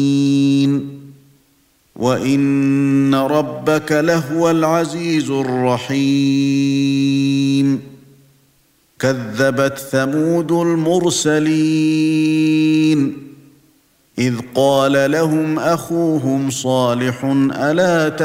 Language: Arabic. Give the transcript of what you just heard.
وَإِنَّ رَبَّكَ لَهُوَ الْعَزِيزُ الرَّحِيمُ كَذَّبَتْ ثَمُودُ الْمُرْسَلِينَ إِذْ قَالَ لَهُمْ أَخُوهُمْ صَالِحٌ أَلَا